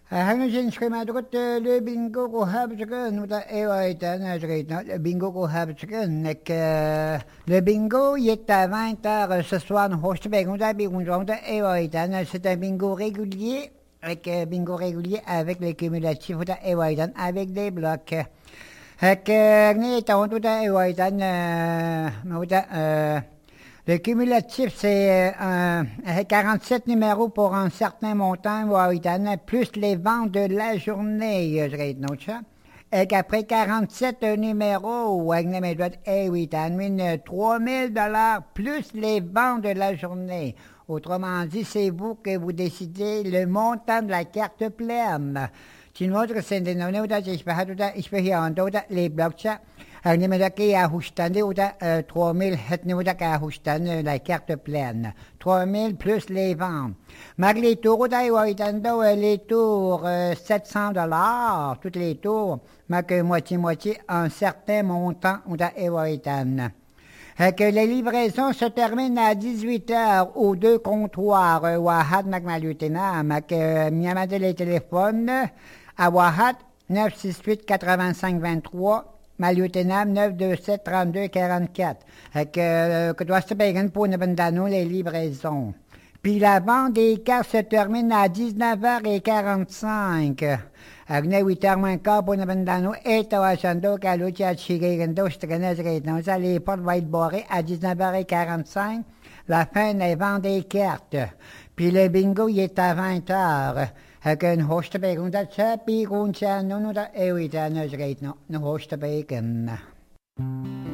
Hangin schematrot le bingo ko habsken uta ewaiten le bingo ko habsken le bingo il est à 20h ce soir nous Hostberg uta bingo uta ewaiten c'est un bingo régulier avec les cumulatifs uta ewaiten avec des blocs. Ni ta uta ewaiten le cumulatif, c'est 47 numéros pour un certain montant, plus les ventes de la journée, et qu'après 47 numéros, 3000 $ plus les ventes de la journée. Autrement dit, c'est vous que vous décidez le montant de la carte pleine. Sin otros centenarios, ich hier an les blocs. Nimedaki a Houstande ou 3000 hetnouda Houstande la carte pleine. 3000 plus les ventes. Mag les tours les tours 700 $, tous les tours, mag moitié un certain montant ou ewaïtan. Que les livraisons se terminent à 18h aux deux comptoirs Wahat Magmalutena, miamade les téléphones à Wahat 968 85 23. Maliotenam 927 32 44. Que doit se payer pour ne bandano les livraisons. Puis la vente des cartes se termine à 19h45. Agne 8h moins quart pour ne bandano et tawachando kalucha chigendo strenezreitno. Ça les portes vont être barrées à 19h45. La fin des ventes des cartes. Puis le bingo il est à 20h. Haken Hostberg dat Chapi Guncha, no, no, dat Ewitanus reed no, Hostbergen.